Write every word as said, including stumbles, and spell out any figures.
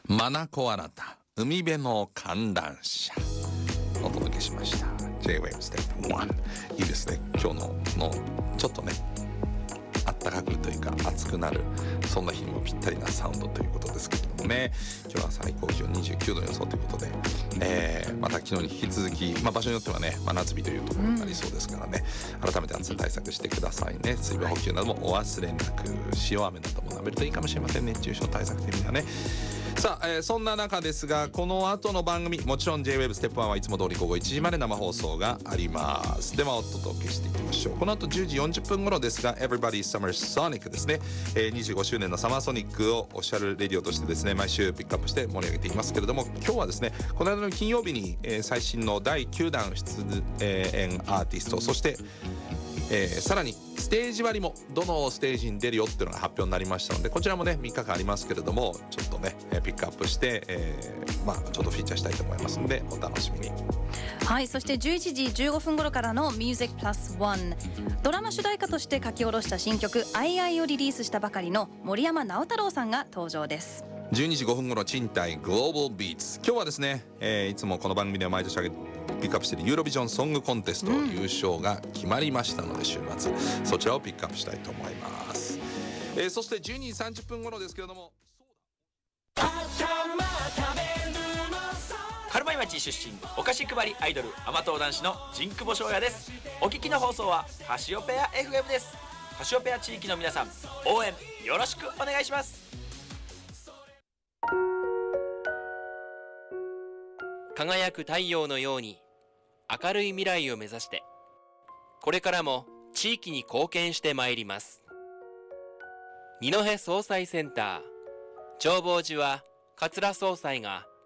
マナコあなた海辺の観覧車お届けしました。 J-ウェーブ ステップワン、いいですね。今日ののちょっとねあったかくというか暑くなる、そんな日にもぴったりなサウンドということですけれどもね。今日は最高気温にじゅうきゅうど予想ということで、えー、また昨日に引き続き、まあ、場所によってはね真夏日というところになりそうですからね、うん、改めて暑さ対策してくださいね。水分補給などもお忘れなく、塩飴なども舐めるといいかもしれません。熱中症対策という意味ではね。さあ、えー、そんな中ですが、この後の番組、もちろん J-ウェーブ ステップワンはいつも通り午後いちじまで生放送があります。ではお届けしていきましょう。この後じゅうじよんじゅっぷん頃ですが Everybody's Summer Sonic ですね、えー、にじゅうごしゅうねんのサマーソニックをオフィシャルレディオとしてですね毎週ピックアップして盛り上げていきますけれども、今日はですねこの間の金曜日に、えー、最新のだいきゅうだん出演アーティスト、そしてえー、さらにステージ割もどのステージに出るよっていうのが発表になりましたので、こちらもねみっかかんありますけれども、ちょっとねピックアップして、えー、まあちょっとフィーチャーしたいと思いますのでお楽しみに。 はい、そしてじゅういちじじゅうごふん頃からの Music プラスワン、ドラマ主題歌として書き下ろした新曲 アイアイ をリリースしたばかりの森山直太朗さんが登場です。 じゅうにじごふん頃賃貸グローバルビーツ、今日はですね、えー、いつもこの番組では毎年上げピックアップしているユーロビジョンソングコンテスト優勝が決まりましたので、週末そちらをピックアップしたいと思います。えー、そしてじゅうにじさんじゅっぷん頃ですけれども、 カルマイ町出身お菓子配りアイドル甘党男子のジンクボ翔也です。お聞きの放送はカシオペア エフエム です。カシオペア地域の皆さん、応援よろしくお願いします。 輝く太陽のように明るい未来を目指して、これからも地域に貢献してまいります。二戸総裁センター、長保寺は桂総裁が